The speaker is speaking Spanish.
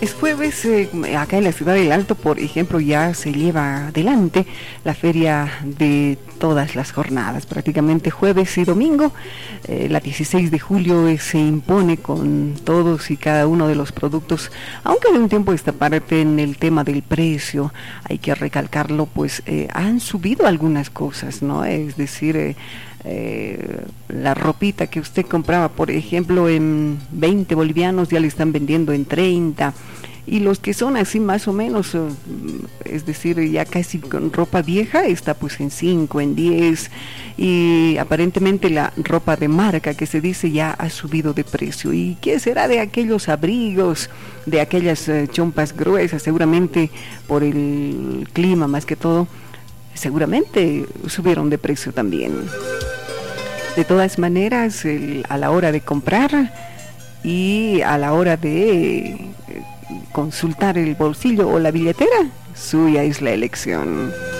Es jueves, acá en la ciudad del Alto, por ejemplo, ya se lleva adelante la feria de todas las jornadas, prácticamente jueves y domingo. La 16 de julio se impone con todos y cada uno de los productos, aunque de un tiempo a esta parte en el tema del precio, hay que recalcarlo, pues han subido algunas cosas, ¿no? Es decir, la ropita que usted compraba, por ejemplo, en 20 bolivianos, ya le están vendiendo en 30, y los que son así más o menos, es decir, ya casi con ropa vieja, está pues en 5, en 10, y aparentemente la ropa de marca que se dice ya ha subido de precio. ¿Y qué será de aquellos abrigos, de aquellas chompas gruesas? Seguramente por el clima más que todo, seguramente subieron de precio también. De todas maneras, a la hora de comprar y a la hora de consultar el bolsillo o la billetera, suya es la elección.